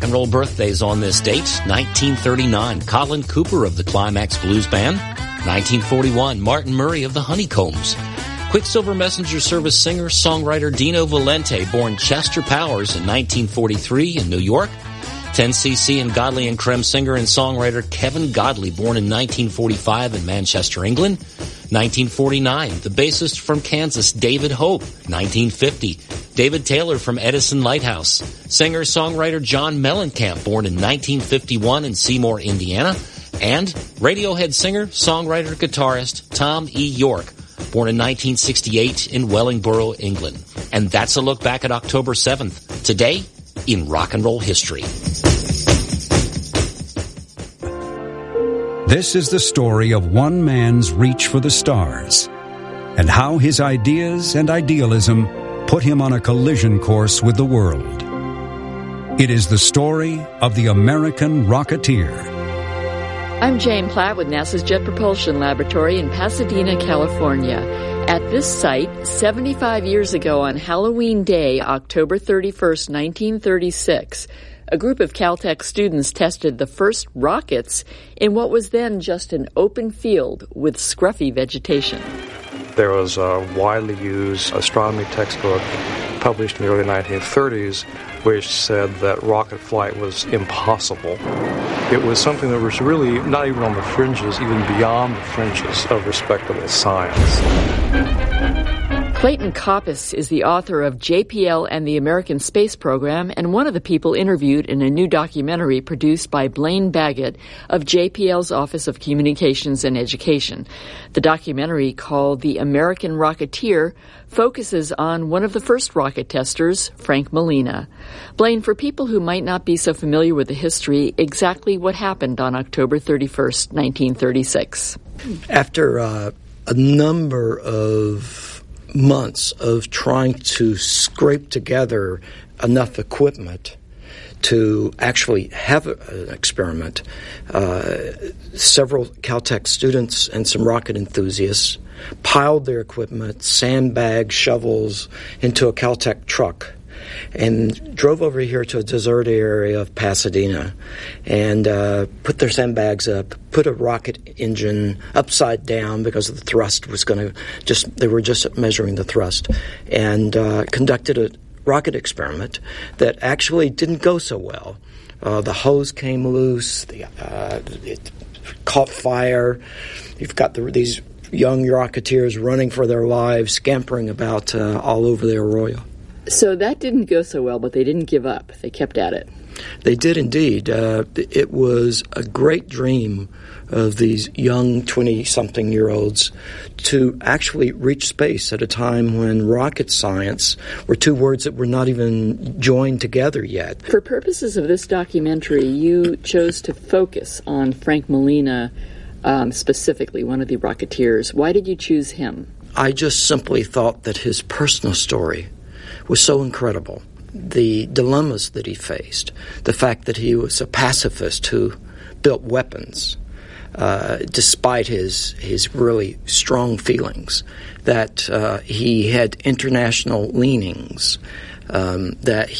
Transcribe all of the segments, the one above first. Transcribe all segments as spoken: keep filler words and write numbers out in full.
and roll birthdays on this date. nineteen thirty-nine, Colin Cooper of the Climax Blues Band. nineteen forty-one, Martin Murray of the Honeycombs. Quicksilver Messenger Service singer, songwriter Dino Valente, born Chester Powers in nineteen forty-three in New York. ten C C and Godley and Creme singer and songwriter Kevin Godley, born in nineteen forty-five in Manchester, England. nineteen forty-nine, the bassist from Kansas, David Hope. nineteen fifty, David Taylor from Edison Lighthouse. Singer-songwriter John Mellencamp, born in nineteen fifty-one in Seymour, Indiana. And Radiohead singer, songwriter, guitarist Tom E. York, born in nineteen sixty-eight in Wellingborough, England. And that's a look back at October seventh, today in rock and roll history. This is the story of one man's reach for the stars and how his ideas and idealism put him on a collision course with the world. It is the story of the American Rocketeer. I'm Jane Platt with NASA's Jet Propulsion Laboratory in Pasadena, California. At this site, seventy-five years ago on Halloween Day, October thirty-first, nineteen thirty-six, a group of Caltech students tested the first rockets in what was then just an open field with scruffy vegetation. There was a widely used astronomy textbook published in the early nineteen thirties which said that rocket flight was impossible. It was something that was really not even on the fringes, even beyond the fringes of respectable science. Clayton Coppis is the author of J P L and the American Space Program and one of the people interviewed in a new documentary produced by Blaine Baggett of J P L's Office of Communications and Education. The documentary, called The American Rocketeer, focuses on one of the first rocket testers, Frank Malina. Blaine, for people who might not be so familiar with the history, exactly what happened on October thirty-first, nineteen thirty-six? After uh, a number of months of trying to scrape together enough equipment to actually have a, an experiment, uh, several Caltech students and some rocket enthusiasts piled their equipment, sandbags, shovels, into a Caltech truck and drove over here to a deserted area of Pasadena and uh, put their sandbags up, put a rocket engine upside down because the thrust was going to just, they were just measuring the thrust, and uh, conducted a rocket experiment that actually didn't go so well. Uh, the hose came loose, the, uh, it caught fire. You've got the, these young rocketeers running for their lives, scampering about uh, all over the arroyo. So that didn't go so well, but they didn't give up. They kept at it. They did indeed. Uh, it was a great dream of these young twenty-something-year-olds to actually reach space at a time when rocket science were two words that were not even joined together yet. For purposes of this documentary, you chose to focus on Frank Malina um, specifically, one of the Rocketeers. Why did you choose him? I just simply thought that his personal story was so incredible. The dilemmas that he faced, the fact that he was a pacifist who built weapons, uh, despite his his really strong feelings, that uh, he had international leanings, um, that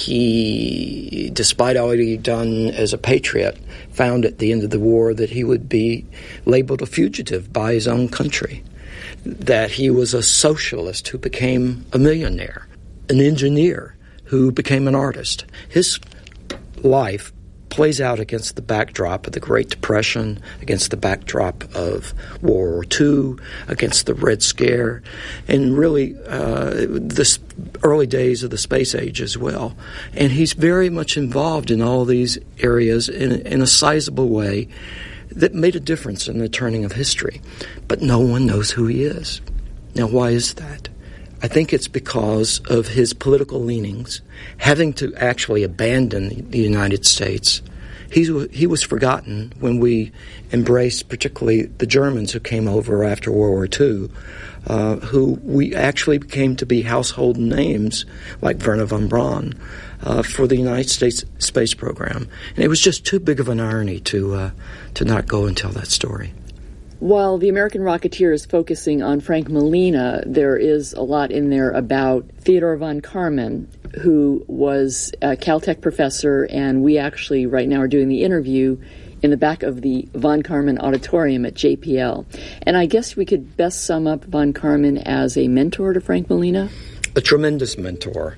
he, despite all he'd done as a patriot, found at the end of the war that he would be labeled a fugitive by his own country, that he was a socialist who became a millionaire, an engineer who became an artist. His life plays out against the backdrop of the Great Depression, against the backdrop of World War Two, against the Red Scare, and really uh, the early days of the space age as well. And he's very much involved in all these areas in, in a sizable way that made a difference in the turning of history. But no one knows who he is. Now, why is that? I think it's because of his political leanings, having to actually abandon the United States. He's, he was forgotten when we embraced particularly the Germans who came over after World War Two, uh, who we actually came to be household names like Wernher von Braun uh, for the United States space program. And it was just too big of an irony to uh, to not go and tell that story. While the American Rocketeer is focusing on Frank Malina, there is a lot in there about Theodore von Karman, who was a Caltech professor, and we actually right now are doing the interview in the back of the von Karman Auditorium at J P L. And I guess we could best sum up von Karman as a mentor to Frank Malina? A tremendous mentor.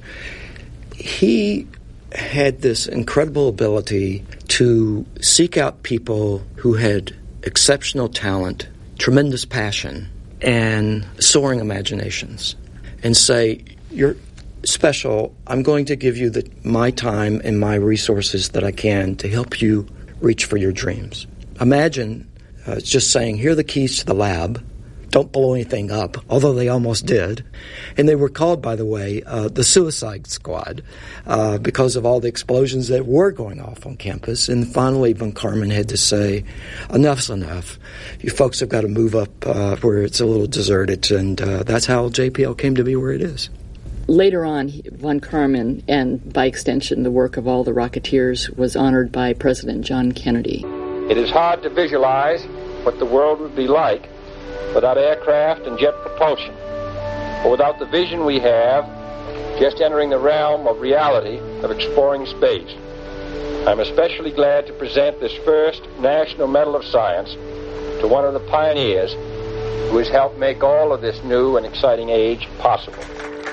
He had this incredible ability to seek out people who had exceptional talent, tremendous passion, and soaring imaginations, and say, you're special. I'm going to give you the, my time and my resources that I can to help you reach for your dreams. Imagine uh, just saying, here are the keys to the lab. Don't blow anything up, although they almost did. And they were called, by the way, uh, the Suicide Squad uh, because of all the explosions that were going off on campus. And finally, von Karman had to say, enough's enough. You folks have got to move up uh, where it's a little deserted. And uh, that's how J P L came to be where it is. Later on, von Karman, and by extension the work of all the Rocketeers, was honored by President John Kennedy. It is hard to visualize what the world would be like without aircraft and jet propulsion, or without the vision we have just entering the realm of reality of exploring space. I'm especially glad to present this first National Medal of Science to one of the pioneers who has helped make all of this new and exciting age possible.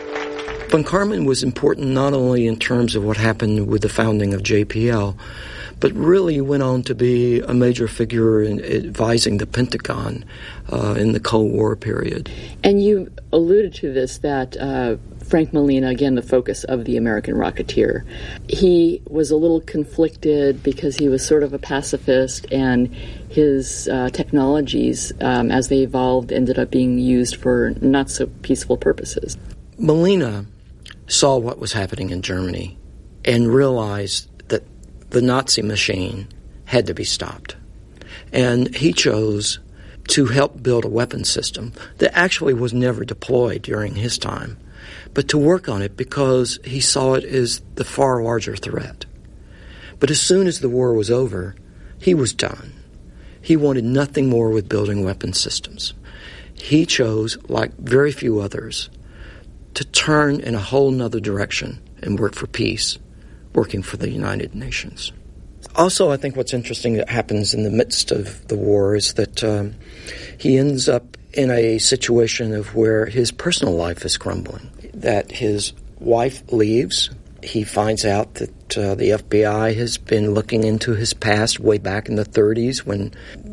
Von Karman was important not only in terms of what happened with the founding of J P L, but really went on to be a major figure in advising the Pentagon uh, in the Cold War period. And you alluded to this, that uh, Frank Malina, again, the focus of the American Rocketeer, he was a little conflicted because he was sort of a pacifist, and his uh, technologies, um, as they evolved, ended up being used for not so peaceful purposes. Malina saw what was happening in Germany and realized that the Nazi machine had to be stopped. And he chose to help build a weapons system that actually was never deployed during his time, but to work on it because he saw it as the far larger threat. But as soon as the war was over, he was done. He wanted nothing more with building weapons systems. He chose, like very few others, to turn in a whole nother direction and work for peace, working for the United Nations. Also, I think what's interesting that happens in the midst of the war is that um, he ends up in a situation of where his personal life is crumbling, that his wife leaves. He finds out that uh, the F B I has been looking into his past way back in the thirties when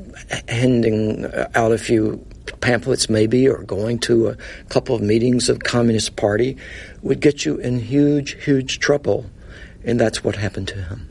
handing out a few pamphlets maybe or going to a couple of meetings of the Communist Party would get you in huge, huge trouble. And that's what happened to him.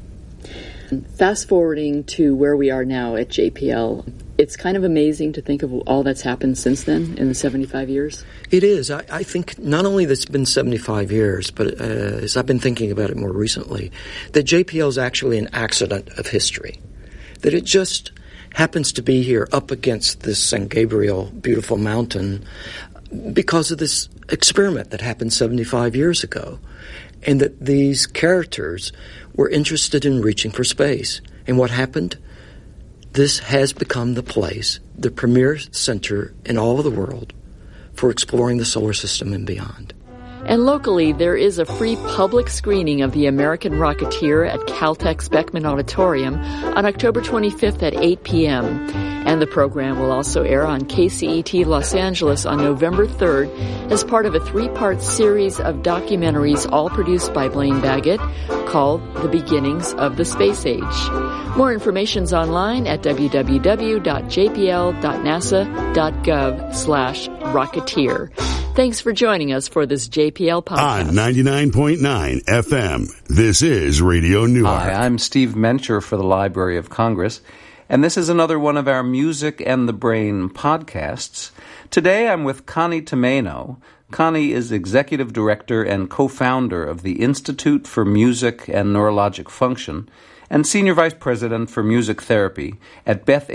Fast forwarding to where we are now at J P L, it's kind of amazing to think of all that's happened since then in the seventy-five years. It is. I, I think not only that it's been seventy-five years, but uh, as I've been thinking about it more recently, that J P L is actually an accident of history. That it just happens to be here up against this San Gabriel beautiful mountain because of this experiment that happened seventy-five years ago. And that these characters were interested in reaching for space. And what happened? This has become the place, the premier center in all of the world for exploring the solar system and beyond. And locally, there is a free public screening of The American Rocketeer at Caltech's Beckman Auditorium on October twenty-fifth at eight p.m. And the program will also air on K C E T Los Angeles on November third as part of a three-part series of documentaries all produced by Blaine Baggett called The Beginnings of the Space Age. More information's online at w w w dot j p l dot nasa dot gov slash rocketeer. Thanks for joining us for this J P L podcast. On ninety-nine point nine F M, this is Radio Newark. Hi, I'm Steve Mencher for the Library of Congress, and this is another one of our Music and the Brain podcasts. Today I'm with Connie Tomaino. Connie is Executive Director and co-founder of the Institute for Music and Neurologic Function and Senior Vice President for Music Therapy at Beth